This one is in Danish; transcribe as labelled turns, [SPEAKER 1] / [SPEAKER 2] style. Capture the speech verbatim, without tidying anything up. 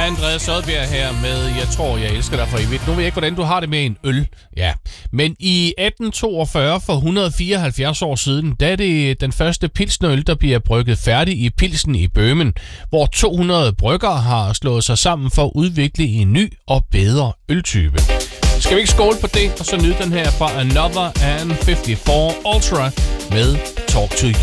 [SPEAKER 1] Andreas Odbjerg her med Jeg tror, jeg elsker dig for evigt. Nu ved jeg ikke, hvordan du har det med en øl. Ja, men i atten toogfyrre, for et hundrede og fireoghalvfjerds år siden, der er det den første pilsnerøl, der bliver brygget færdig i Pilsen i Bøhmen, hvor to hundrede bryggere har slået sig sammen for at udvikle en ny og bedre øltype. Skal vi ikke skåle på det, og så nyde den her fra Another and femoghalvfjerds Ultra med Talk to You.